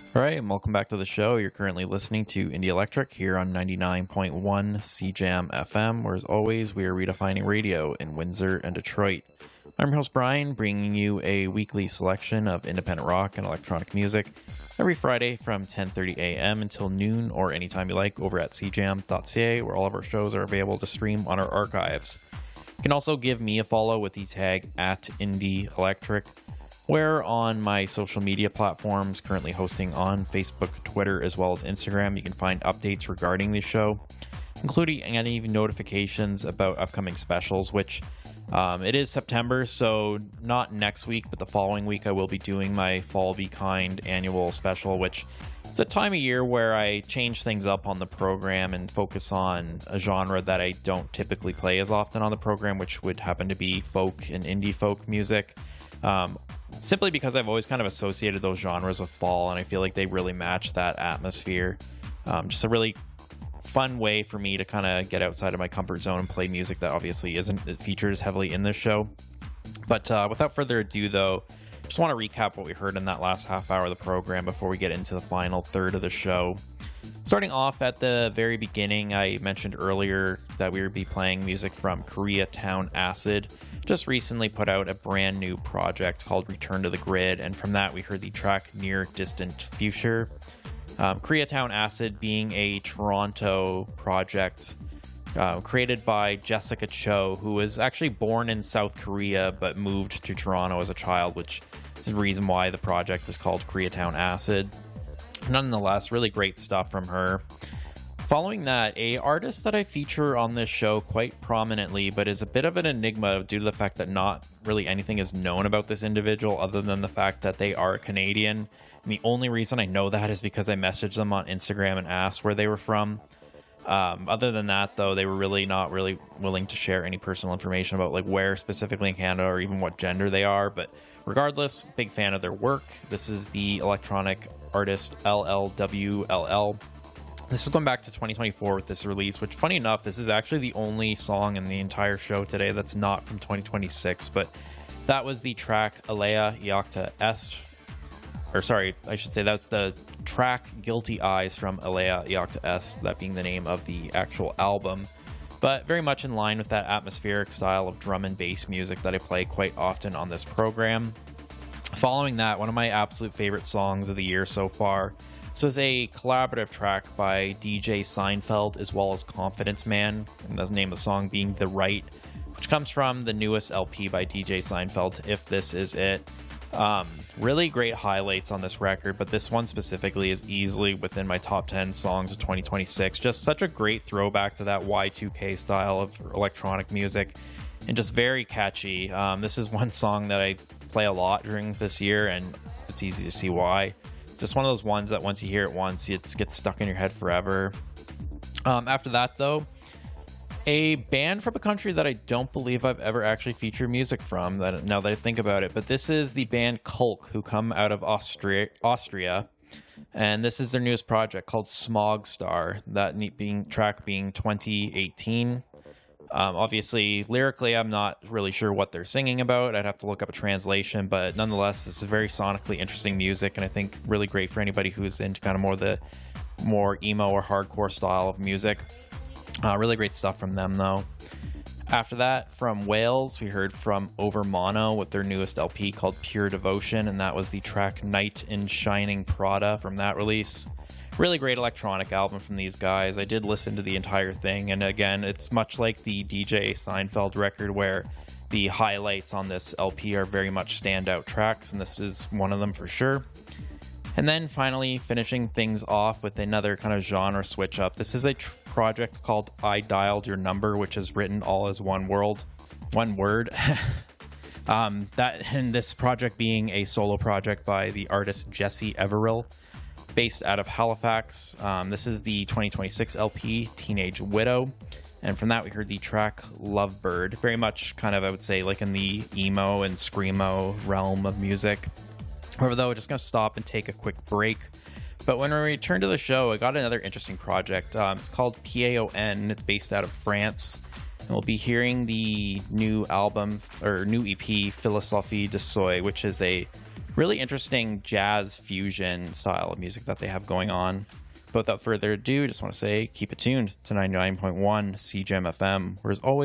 All right, and welcome back to the show. You're currently listening to Indie Electric here on 99.1 CJAM FM, where as always, we are redefining radio in Windsor and Detroit. I'm your host, Brian, bringing you a weekly selection of independent rock and electronic music every Friday from 10:30 a.m. until noon or anytime you like over at cjam.ca, where all of our shows are available to stream on our archives. You can also give me a follow with the tag at Indie Electric, where on my social media platforms, currently hosting on Facebook, Twitter, as well as Instagram, you can find updates regarding the show, including any notifications about upcoming specials, which it is September, so not next week, but the following week I will be doing my Fall Be Kind annual special, which is a time of year where I change things up on the program and focus on a genre that I don't typically play as often on the program, which would happen to be folk and indie folk music. Simply because I've always kind of associated those genres with fall, and I feel like they really match that atmosphere. Just a really fun way for me to kind of get outside of my comfort zone and play music that obviously isn't featured as heavily in this show. But without further ado, though, just want to recap what we heard in that last half hour of the program before we get into the final third of the show. Starting off at the very beginning, I mentioned earlier that we would be playing music from Koreatown Acid. Just recently put out a brand new project called Return to the Grid, and from that we heard the track Near Distant Future. Koreatown Acid being a Toronto project created by Jessica Cho, who was actually born in South Korea but moved to Toronto as a child, which is the reason why the project is called Koreatown Acid. Nonetheless, really great stuff from her. Following that, a artist that I feature on this show quite prominently, but is a bit of an enigma due to the fact that not really anything is known about this individual other than the fact that they are Canadian. And the only reason I know that is because I messaged them on Instagram and asked where they were from. Other than that, though, they were not really willing to share any personal information about like where specifically in Canada or even what gender they are. But regardless, big fan of their work. This is the electronic artist LLWLL. This is going back to 2024 with this release, which, funny enough, this is actually the only song in the entire show today that's not from 2026, but that was the track Alea Iacta Est, or sorry, I should say that's the track Guilty Eyes from Alea Iacta Est, that being the name of the actual album, but very much in line with that atmospheric style of drum and bass music that I play quite often on this program. Following that, one of my absolute favorite songs of the year so far. This was a collaborative track by DJ Seinfeld as well as Confidence Man, and the name of the song being The Right, which comes from the newest LP by DJ Seinfeld, If This Is It. Really great highlights on this record, but this one specifically is easily within my top 10 songs of 2026. Just such a great throwback to that Y2K style of electronic music, and just very catchy. This is one song that I play a lot during this year, and it's easy to see why. It's just one of those ones that once you hear it once, it gets stuck in your head forever. After that, though, a band from a country that I don't believe I've ever actually featured music from, now that I think about it, but this is the band Kulk, who come out of Austria, and this is their newest project called Smog Star, that track being 2018. Obviously, lyrically, I'm not really sure what they're singing about. I'd have to look up a translation, but nonetheless, this is very sonically interesting music, and I think really great for anybody who's into kind of more emo or hardcore style of music. Really great stuff from them, though. After that, from Wales, we heard from Over Mono with their newest LP called Pure Devotion, and that was the track Night in Shining Prada from that release. Really great electronic album from these guys. I did listen to the entire thing, and again, it's much like the DJ Seinfeld record where the highlights on this LP are very much standout tracks, and this is one of them for sure. And then finally, finishing things off with another kind of genre switch up. This is a project called I Dialed Your Number, which is written all as one word. And this project being a solo project by the artist Jesse Everill, based out of Halifax. This is the 2026 LP, Teenage Widow. And from that, we heard the track Lovebird. Very much kind of, I would say, like in the emo and screamo realm of music. However, though, we're just going to stop and take a quick break. But when we return to the show, I got another interesting project. It's called PAON. It's based out of France. And we'll be hearing the new album, or new EP, Philosophie de Soy, which is a Really interesting jazz fusion style of music that they have going on. But without further ado, just want to say keep it tuned to 99.1 CGM FM, where as always,